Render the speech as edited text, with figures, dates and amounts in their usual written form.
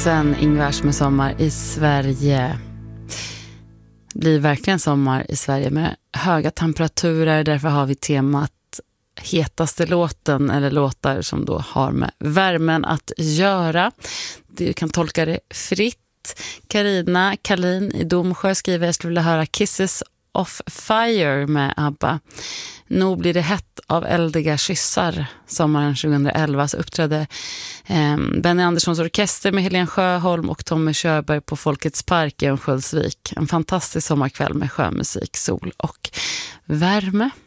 Sven-Ingvars med Sommar i Sverige. Det blir verkligen sommar i Sverige med höga temperaturer. Därför har vi temat hetaste låten, eller låtar som då har med värmen att göra. Du kan tolka det fritt. Carina Kalin i Domsjö skriver: jag skulle vilja höra Kisses of Fire med ABBA. Nog blir det hett av eldiga kyssar. Sommaren 2011 så uppträdde Benny Anderssons orkester med Helene Sjöholm och Tommy Körberg på Folkets park i Örnsköldsvik. En fantastisk sommarkväll med sjömusik, sol och värme.